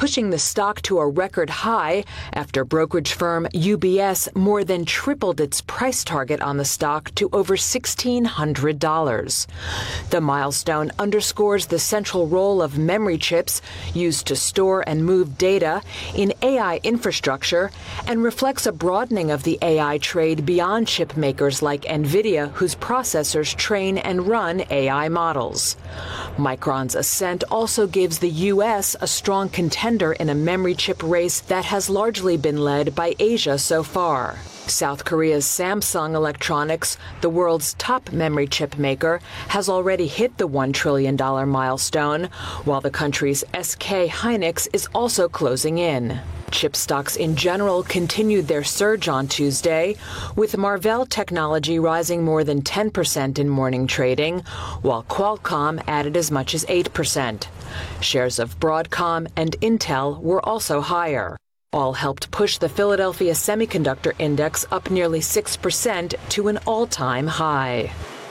pushing the stock to a record high after brokerage firm UBS more than tripled its price target on the stock to over $1,600. The milestone underscores the central role of memory chips used to store and move data in AI infrastructure and reflects a broadening of the AI trade beyond chip makers like NVIDIA, whose processors train and run AI models. Micron's ascent also gives the U.S. a strong contender in a memory chip race that has largely been led by Asia so far. South Korea's Samsung Electronics, the world's top memory chip maker, has already hit the $1 trillion milestone, while the country's SK Hynix is also closing in. Chip stocks in general continued their surge on Tuesday, with Marvell Technology rising more than 10% in morning trading, while Qualcomm added as much as 8%. Shares of Broadcom and Intel were also higher. All helped push the Philadelphia Semiconductor Index up nearly 6% to an all-time high.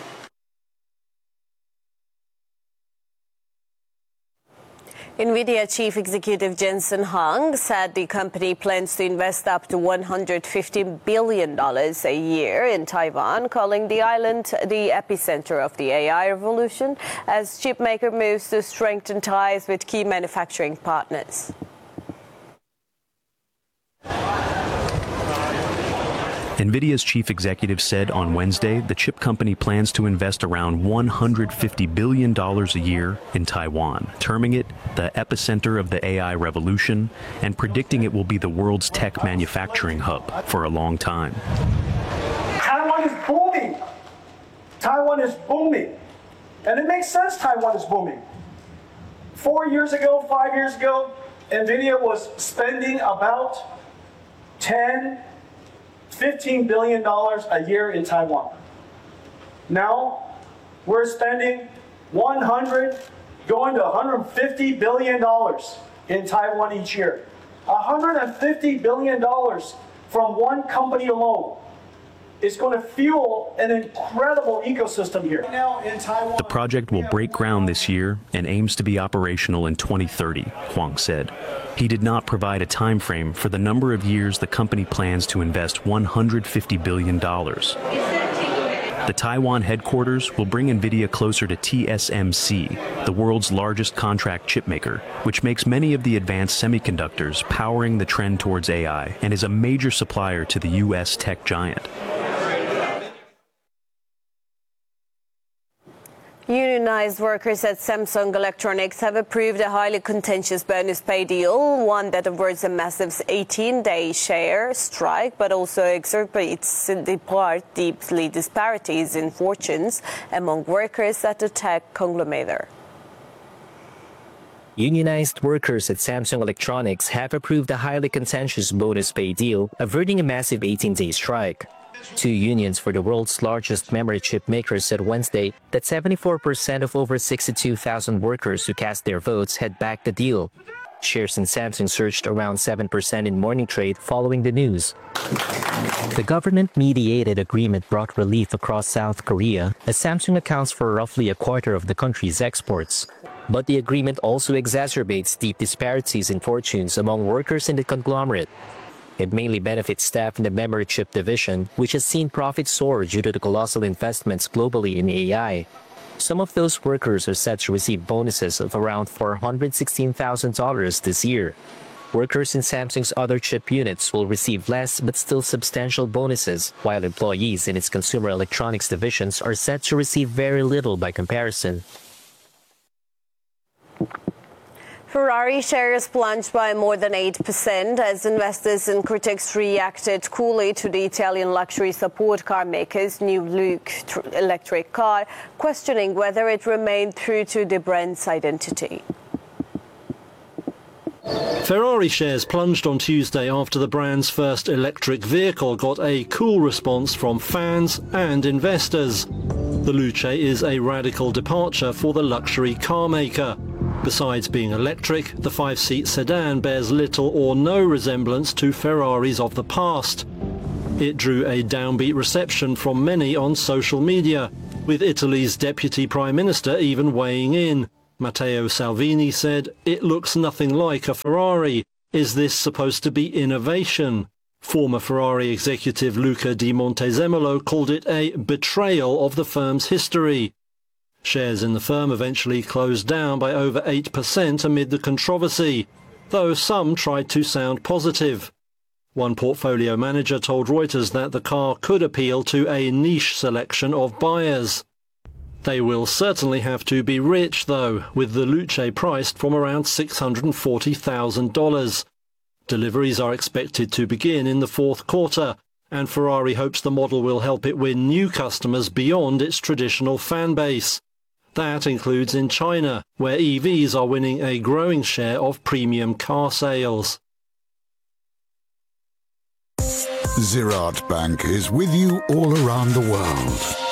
NVIDIA Chief Executive Jensen Huang said the company plans to invest up to $150 billion a year in Taiwan, calling the island the epicenter of the AI revolution as chipmaker moves to strengthen ties with key manufacturing partners. NVIDIA's chief executive said on Wednesday the chip company plans to invest around $150 billion a year in Taiwan, terming it the epicenter of the AI revolution and predicting it will be the world's tech manufacturing hub for a long time. Taiwan is booming. Taiwan is booming. And it makes sense Taiwan is booming. 4 years ago, 5 years ago, NVIDIA was spending about $15 billion a year in Taiwan. Now, we're spending $100, going to $150 billion in Taiwan each year. $150 billion from one company alone is going to fuel an incredible ecosystem here. Now in Taiwan, the project will break ground this year and aims to be operational in 2030, Huang said. He did not provide a time frame for the number of years the company plans to invest $150 billion. The Taiwan headquarters will bring NVIDIA closer to TSMC, the world's largest contract chipmaker, which makes many of the advanced semiconductors powering the trend towards AI and is a major supplier to the U.S. tech giant. Unionized workers at Samsung Electronics have approved a highly contentious bonus pay deal, one that averts a massive 18-day share strike, but also exacerbates in part deeply disparities in fortunes among workers at the tech conglomerate. Unionized workers at Samsung Electronics have approved a highly contentious bonus pay deal, averting a massive 18-day strike. Two unions for the world's largest memory chip makers said Wednesday that 74% of over 62,000 workers who cast their votes had backed the deal. Shares in Samsung surged around 7% in morning trade following the news. The government-mediated agreement brought relief across South Korea, as Samsung accounts for roughly a quarter of the country's exports. But the agreement also exacerbates deep disparities in fortunes among workers in the conglomerate. It mainly benefits staff in the memory chip division, which has seen profits soar due to the colossal investments globally in AI. Some of those workers are set to receive bonuses of around $416,000 this year. Workers in Samsung's other chip units will receive less but still substantial bonuses, while employees in its consumer electronics divisions are set to receive very little by comparison. Ferrari shares plunged by more than 8% as investors and critics reacted coolly to the Italian luxury support car maker's new Look electric car, questioning whether it remained true to the brand's identity. Ferrari shares plunged on Tuesday after the brand's first electric vehicle got a cool response from fans and investors. The Luce is a radical departure for the luxury car maker. Besides being electric, the 5-seat sedan bears little or no resemblance to Ferraris of the past. It drew a downbeat reception from many on social media, with Italy's deputy prime minister even weighing in. Matteo Salvini said, "It looks nothing like a Ferrari. Is this supposed to be innovation?" Former Ferrari executive Luca Di Montezemolo called it a betrayal of the firm's history. Shares in the firm eventually closed down by over 8% amid the controversy, though some tried to sound positive. One portfolio manager told Reuters that the car could appeal to a niche selection of buyers. They will certainly have to be rich, though, with the Luce priced from around $640,000. Deliveries are expected to begin in the fourth quarter, and Ferrari hopes the model will help it win new customers beyond its traditional fan base. That includes in China, where EVs are winning a growing share of premium car sales. Ziraat Bank is with you all around the world.